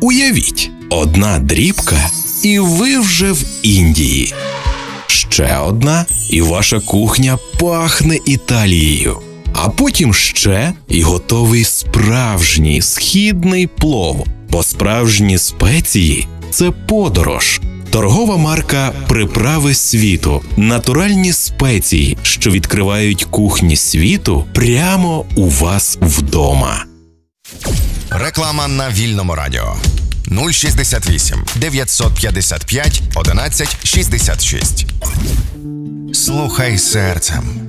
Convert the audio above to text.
Уявіть, одна дрібка, і ви вже в Індії. Ще одна, і ваша кухня пахне Італією. А потім ще, і готовий справжній східний плов. Бо справжні спеції – це подорож. Торгова марка «Приправи світу» – натуральні спеції, що відкривають кухні світу прямо у вас вдома. Реклама на Вільному радіо. 068 955 11 66. Слухай серцем.